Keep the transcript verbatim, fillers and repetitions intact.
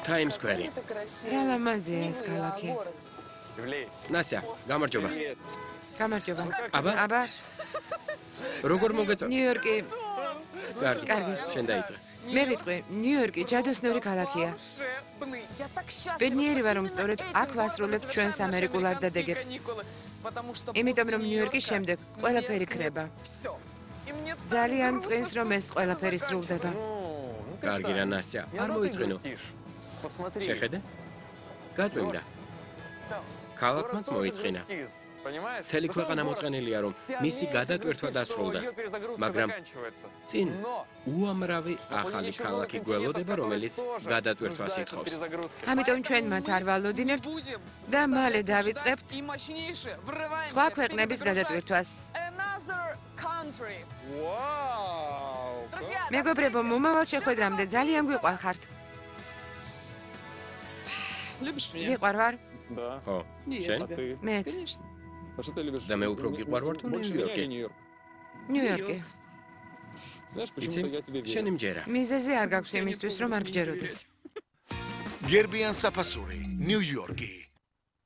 Times Square. რა ლამაზია ეს ქალაქი. Nasya, გამარჯობა. გამარჯობა. აბა? აბა, როგორ მოგეწო? ნიუ-იორკი. კარგი. კარგი. შენ დაიწყე. მე ვიტყვი, ნიუ-იორკი ჯადოსნური ქალაქია. ბედნიერი ვარ, რომ სწორედ აქ ვასრულებ ჩვენს ამერიკულ არდადეგებს. იმიტომ რომ ნიუ-იორკის შემდეგ ყველაფერი ქრება. ძალიან წინს რომ ეს ყველაფერი სრულდება. კარგი რა, Nasya. არ მოიწყინო. შეხედე? გაწვიმდა. ქალაქმაც მოიწყინა. მთელი ქვეყანა მოწყენილია, რომ მისი გადატვირთვა დასრულდა. მაგრამ წინ უამრავი ახალი ქალაქი გველოდება, რომელიც გადატვირთვას ითხოვს. ამიტომ ჩვენ მათ არ ვალოდინებთ და მალე დავიწყებთ სხვა ქვეყნების გადატვირთვას. მეგობრებო, მომავალ შეხვედრამდე ძალიან გვიყვარხართ. გიყვარ ვარ? ხო, შენ? მეც. და მე უფრო გიყვარვარ თუ ნიუ-იორკი? ნიუ-იორკი. იცი? შენი მჯერა. მიზეზი არ გაქვს იმისთვის, რომ არ გჯეროდეს. გერბიან საფასური, ნიუ-იორკი.